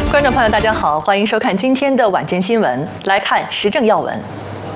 观众朋友，大家好，欢迎收看今天的晚间新闻。来看时政要闻。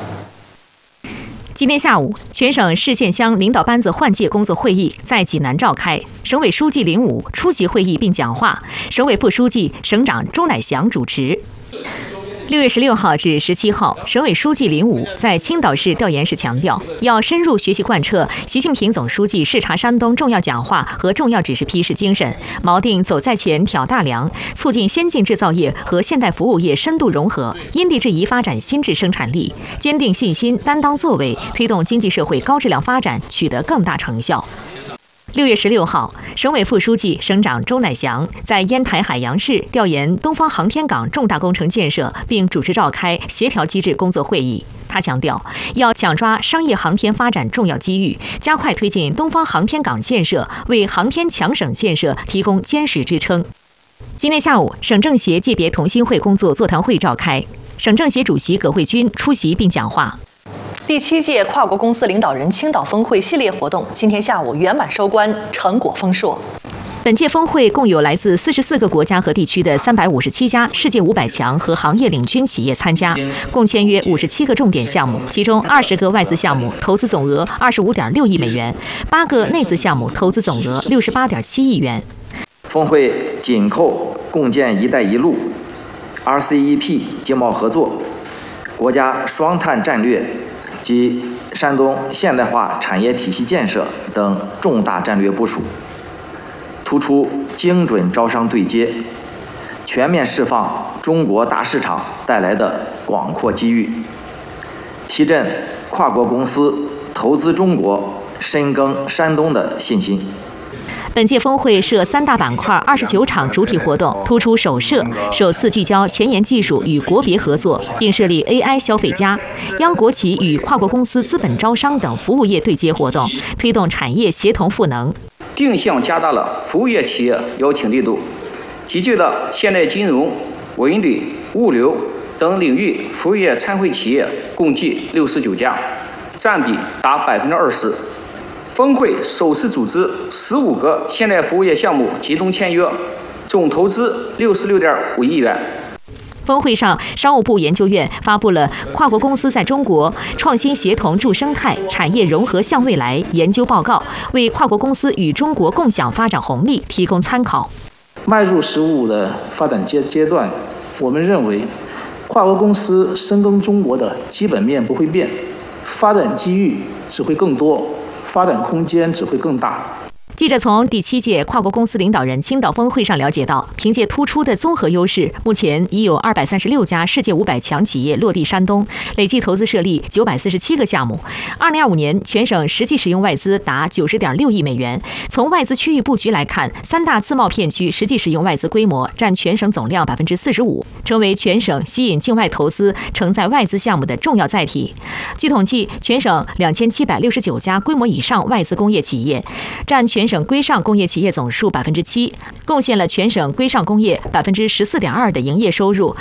今天下午，全省市县乡领导班子换届工作会议在济南召开，省委书记林武出席会议并讲话，省委副书记、省长周乃祥主持。6月16号至17号，省委书记林武在青岛市调研时强调，要深入学习贯彻习近平总书记视察山东重要讲话和重要指示批示精神，锚定走在前、挑大梁，促进先进制造业和现代服务业深度融合，因地制宜发展新质生产力，坚定信心、担当作为，推动经济社会高质量发展取得更大成效。6月16号，省委副书记、省长周乃祥在烟台海洋市调研东方航天港重大工程建设，并主持召开协调机制工作会议。他强调，要抢抓商业航天发展重要机遇，加快推进东方航天港建设，为航天强省建设提供坚实支撑。今天下午，省政协界别同心会工作座谈会召开，省政协主席葛慧君出席并讲话。 第7届跨国公司领导人青岛峰会系列活动今天下午圆满收官，成果丰硕。 本届峰会共有来自44个国家和地区的357家世界500强和行业领军企业参加，共签约57个重点项目，其中20个外资项目投资总额25.6亿美元，8个内资项目投资总额68.7亿元。 峰会紧扣共建“一带一路”、RCEP 经贸合作、国家双碳战略及山东现代化产业体系建设等重大战略部署，突出精准招商对接，全面释放中国大市场带来的广阔机遇，提振跨国公司投资中国、深耕山东的信心。 本届峰会设3大板块，29场主体活动，突出首次聚焦前沿技术与国别合作，并设立 AI 消费加、央国企与跨国公司资本招商等服务业对接活动，推动产业协同赋能。 定向加大了服务业企业邀请力度，集聚了现代金融、文旅、物流等领域服务业参会企业共计69家，占比达20%。峰会首次组织15个现代服务业项目集中签约，总投资66.5亿元。 峰会上，商务部研究院发布了《跨国公司在中国创新协同助生态、产业融合向未来》研究报告，为跨国公司与中国共享发展红利提供参考。 迈入15的发展阶段，我们认为，跨国公司深耕中国的基本面不会变，发展机遇只会更多，发展空间只会更大。 记者从第7届跨国公司领导人青岛峰会上了解到，凭借突出的综合优势，目前已有236家世界500强企业落地山东，累计投资设立947个项目。2025年，全省实际使用外资达90.6亿美元。从外资区域布局来看，3大自贸片区实际使用外资规模占全省总量45%，成为全省吸引境外投资、承载外资项目的重要载体。据统计，全省2769家规模以上外资工业企业，占全省规上工业企业总数7%，贡献了全省规上工业14.2%的营业收入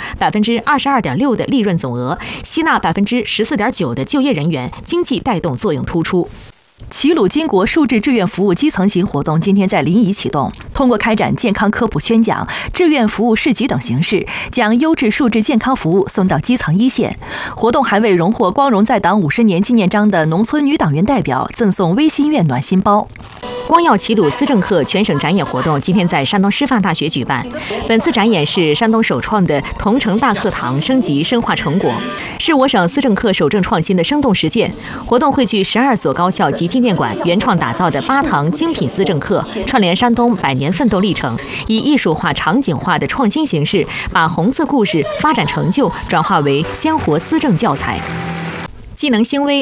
，22.6%的利润总额，吸纳14.9%的就业人员，经济带动作用突出。 齐鲁金国数字志愿服务基层型活动今天在临沂启动，通过开展健康科普宣讲、志愿服务市集等形式，将优质数字健康服务送到基层一线。活动还为荣获光荣在党50年纪念章的农村女党员代表赠送微心愿暖心包。 光耀齐鲁思政课全省展演活动今天在山东师范大学举办。本次展演是山东首创的同城大课堂升级深化成果，是我省思政课守正创新的生动实践。活动汇聚12所高校及纪念馆原创打造的8堂精品思政课，串联山东100年奋斗历程，以艺术化、场景化的创新形式，把红色故事、发展成就转化为鲜活思政教材。技能兴微